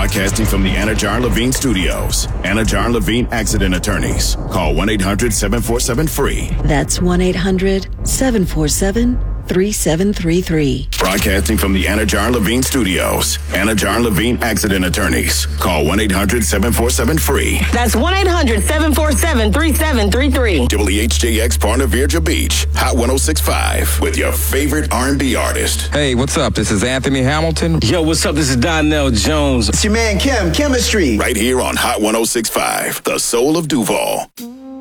Broadcasting from the Anajar Levine Studios. Anajar Levine Accident Attorneys. Call 1-800-747-FREE. That's 1-800-747-3733. Broadcasting from the Anajar Levine Studios. Anajar Levine Accident Attorneys. Call 1-800-747-FREE. That's 1-800-747-3733. WHJX Partner Virginia Beach. Hot 106.5 with your favorite R&B artist. Hey, what's up? This is Anthony Hamilton. Yo, what's up? This is Donnell Jones. It's your man Kim, Chemistry. Right here on Hot 106.5, the soul of Duval.